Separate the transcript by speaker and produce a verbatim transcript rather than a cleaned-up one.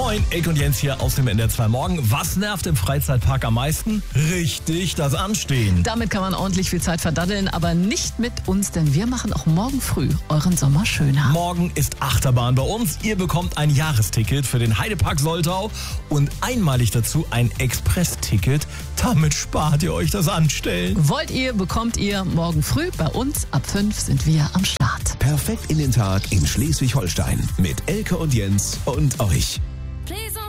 Speaker 1: Moin, Elke und Jens hier aus dem N D R zwei Morgen. Was nervt im Freizeitpark am meisten? Richtig, das Anstehen.
Speaker 2: Damit kann man ordentlich viel Zeit verdaddeln, aber nicht mit uns, denn wir machen auch morgen früh euren Sommer schöner.
Speaker 1: Morgen ist Achterbahn bei uns. Ihr bekommt ein Jahresticket für den Heidepark Soltau und einmalig dazu ein Express-Ticket. Damit spart ihr euch das Anstellen.
Speaker 2: Wollt ihr, bekommt ihr morgen früh bei uns. Ab fünf sind wir am Start.
Speaker 3: Perfekt in den Tag in Schleswig-Holstein mit Elke und Jens und euch.